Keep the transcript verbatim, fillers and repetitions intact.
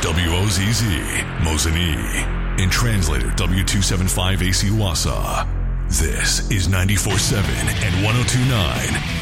W O Z Z, Mosinee, and translator W two seventy-five A C Wassa. This is ninety-four point seven and one oh two point nine